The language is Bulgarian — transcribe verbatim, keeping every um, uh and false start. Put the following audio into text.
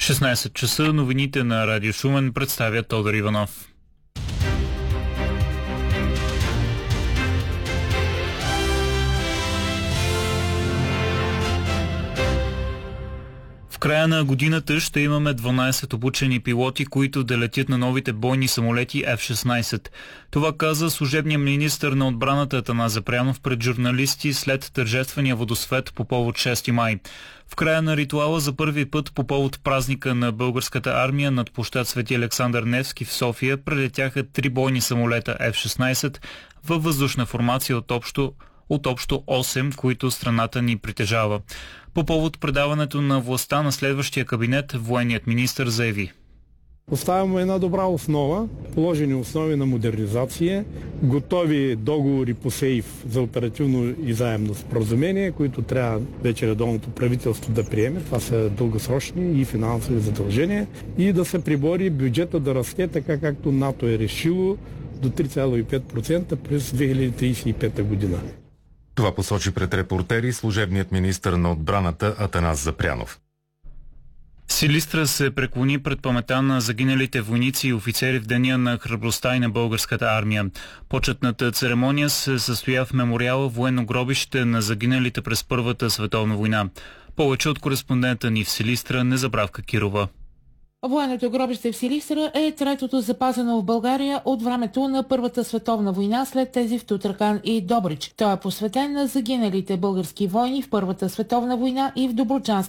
шестнайсет часа новините на Радио Шумен представя Тодор Иванов. В края на годината ще имаме дванайсет обучени пилоти, които да летят на новите бойни самолети Еф шестнайсет. Това каза служебният министър на отбраната Атанас Запрянов пред журналисти след тържествения водосвет по повод шести май. В края на ритуала за първи път по повод празника на българската армия над площад Свети Александър Невски в София прелетяха три бойни самолета Еф шестнайсет във въздушна формация от общо от общо осем, които страната ни притежава. По повод предаването на властта на следващия кабинет, военният министър заяви: Оставяме една добра основа, положени основи на модернизация, готови договори по СЕИФ за оперативно и заемно споразумение, които трябва вече редовното правителство да приеме. Това са дългосрочни и финансови задължения и да се прибори бюджета да расте така, както НАТО е решило, до три цяло и пет процента през две хиляди трийсет и пета година. Това посочи пред репортери служебният министър на отбраната Атанас Запрянов. Силистра се преклони пред паметта на загиналите войници и офицери в деня на храбростта и на българската армия. Почетната церемония се състоя в мемориала военно гробище на загиналите през Първата световна война. Повече от кореспондента ни в Силистра Незабравка Кирова. Военното гробище в Силистра е третото запазено в България от времето на Първата световна война след тези в Тутракан и Добрич. Той е посветен на загиналите български войни в Първата световна война и в Добруджанската